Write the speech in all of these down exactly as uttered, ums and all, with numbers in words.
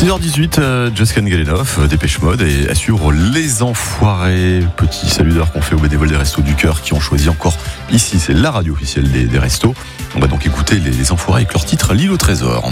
six heures dix-huit, euh, Joscan Galenov, euh, Dépêche Mode et assure Les Enfoirés. Petit salut d'heure qu'on fait aux bénévoles des Restos du Cœur qui ont choisi encore ici, c'est la radio officielle des, des Restos. On va donc écouter les, les Enfoirés avec leur titre L'île au trésor.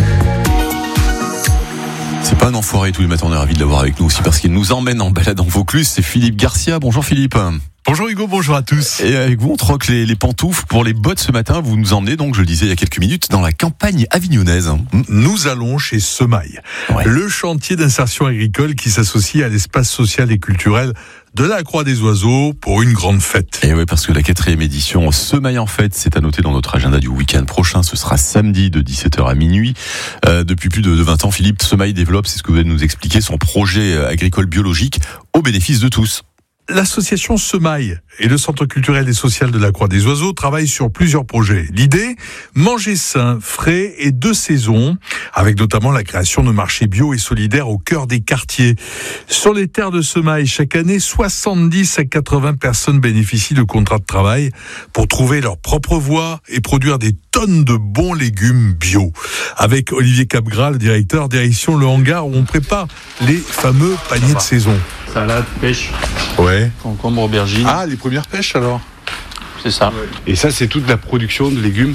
C'est pas un enfoiré tous les matins, on est ravis de l'avoir avec nous aussi parce qu'il nous emmène en balade en Vaucluse. C'est Philippe Garcia. Bonjour Philippe. Bonjour Hugo, bonjour à tous. Et avec vous, on troque les, les pantoufles pour les bottes ce matin. Vous nous emmenez donc, je le disais il y a quelques minutes, dans la campagne avignonnaise. Nous allons chez Semail, ouais. Le chantier d'insertion agricole qui s'associe à l'espace social et culturel de la Croix des Oiseaux pour une grande fête. Et oui, parce que la quatrième édition Semail en fête, c'est à noter dans notre agenda du week-end prochain. Ce sera samedi de dix-sept heures à minuit. Euh, depuis plus de vingt ans, Philippe, Semail développe, c'est ce que vous allez nous expliquer, son projet agricole biologique au bénéfice de tous. L'association Semail et le Centre culturel et social de la Croix des Oiseaux travaillent sur plusieurs projets. L'idée, manger sain, frais et de saison, avec notamment la création de marchés bio et solidaires au cœur des quartiers. Sur les terres de Semail, chaque année, soixante-dix à quatre-vingts personnes bénéficient de contrats de travail pour trouver leur propre voie et produire des tonnes de bons légumes bio. Avec Olivier Capgras, le directeur, direction le hangar où on prépare les fameux paniers de saison. Salade, pêche, ouais. concombre, aubergine. Ah, les premières pêches alors ? C'est ça. Et ça, c'est toute la production de légumes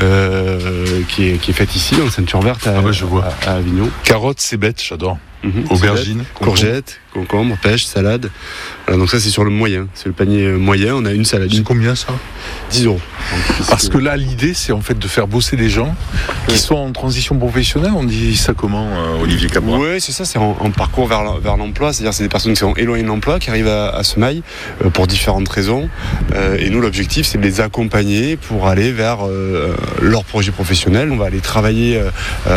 euh, qui, est, qui est faite ici, en ceinture verte à, ah ouais, je vois. à, à Avignon. Carottes, c'est bête, j'adore. Mmh, aubergine, courgettes, concombre, pêche, salade. Voilà, donc ça, c'est sur le moyen. C'est le panier moyen. On a une salade. C'est combien ça ? dix euros. Donc, parce que là, l'idée, c'est en fait de faire bosser des gens qui oui. sont en transition professionnelle. On dit ça comment, euh, Olivier Capgras ? Oui, c'est ça. C'est en, en parcours vers, vers l'emploi. C'est-à-dire, c'est des personnes qui sont éloignées de l'emploi, qui arrivent à, à Semail euh, pour différentes raisons. Euh, et nous, l'objectif, c'est de les accompagner pour aller vers euh, leur projet professionnel. On va aller travailler euh,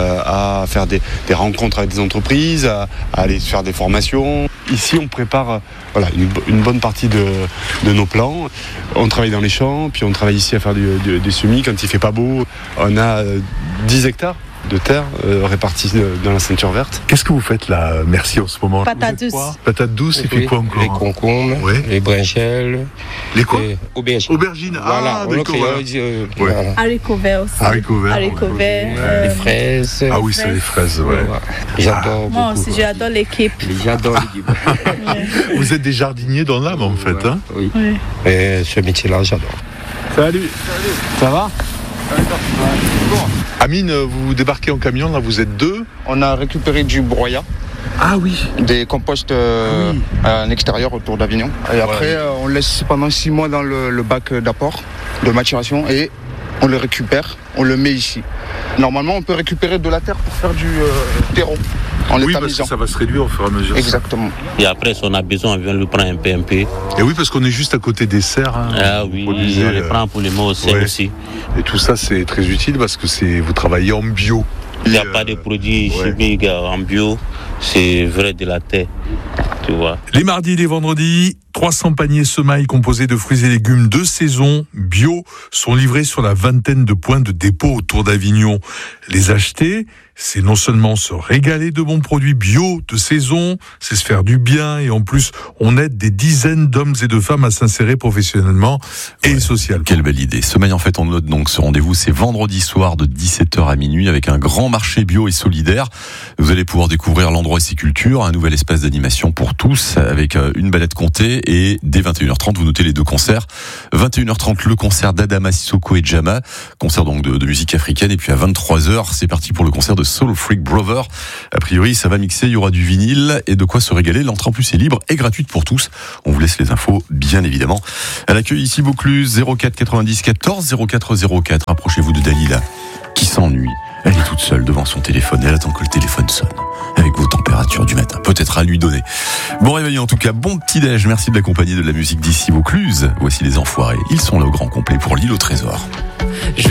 à faire des, des rencontres avec des entreprises, à, à aller faire des formations. Ici, on prépare euh, voilà, une, une bonne partie de, de nos plans. On travaille dans les champs, puis on travaille ici à faire du, du, des semis quand il fait pas beau. On a euh, dix hectares de terre euh, répartis dans la ceinture verte. Qu'est-ce que vous faites là, merci, en ce moment ? Patates douces. Patates douces, et puis quoi encore ? Les concombres, oui. Les brinjelles. Les quoi ? Les aubergines. Aubergines, ah, voilà, d'accord. Euh, ouais. voilà. Haricots verts aussi. Haricots verts. Haricots verts. Euh, les fraises. Ah oui, c'est les fraises, ouais. ouais. J'adore ah, moi aussi, j'adore l'équipe. J'adore l'équipe. Vous êtes des jardiniers dans l'âme, en fait, ouais. hein ? Oui. oui. Et ce métier-là, j'adore. Salut. Salut. Ça va ? Amine, vous débarquez en camion, là vous êtes deux. On a récupéré du broyat. Ah oui. Des composts euh, oui. à l'extérieur autour d'Avignon. Et après, ouais. euh, on laisse pendant six mois dans le, le bac d'apport, de maturation, et on le récupère, on le met ici. Normalement, on peut récupérer de la terre pour faire du euh, terreau. En oui, parce que ça va se réduire au fur et à mesure. Exactement. Et après, si on a besoin, on vient le prendre un peu, un peu. Et oui, parce qu'on est juste à côté des serres. Hein, ah oui, on les prend pour les mots aussi, ouais. aussi. Et tout ça, c'est très utile parce que c'est vous travaillez en bio. Il n'y a euh, pas de produits ouais. chimiques en bio, c'est vrai de la terre, tu vois. Les mardis et les vendredis, trois cents paniers Semail composés de fruits et légumes de saison, bio, sont livrés sur la vingtaine de points de dépôt autour d'Avignon. Les acheter, c'est non seulement se régaler de bons produits bio de saison, c'est se faire du bien et en plus, on aide des dizaines d'hommes et de femmes à s'insérer professionnellement et ouais, socialement. Quelle belle idée. Semail en fait, on note donc ce rendez-vous, c'est vendredi soir de dix-sept heures à minuit avec un grand marché bio et solidaire. Vous allez pouvoir découvrir l'endroit et ses cultures, un nouvel espace d'animation pour tous avec une balade comptée et dès vingt et une heures trente, vous notez les deux concerts. vingt et une heures trente, le concert d'Adama Sissoko et Jama, concert donc de, de musique africaine, et puis à vingt-trois heures, c'est parti pour le concert de Soul Freak Brother. A priori, ça va mixer, il y aura du vinyle et de quoi se régaler. L'entrée en plus est libre et gratuite pour tous. On vous laisse les infos, bien évidemment. À l'accueil ici, Vaucluse, zéro quatre quatre-vingt-dix quatorze zéro quatre zéro quatre. Approchez-vous de Dalila, qui s'ennuie. Elle est toute seule devant son téléphone, elle attend que le téléphone sonne. Avec vos températures du matin, peut-être à lui donner. Bon réveil en tout cas, bon petit-déj, merci de l'accompagner de la musique d'ici Vaucluse. Voici les Enfoirés, ils sont là au grand complet pour l'île au trésor. Je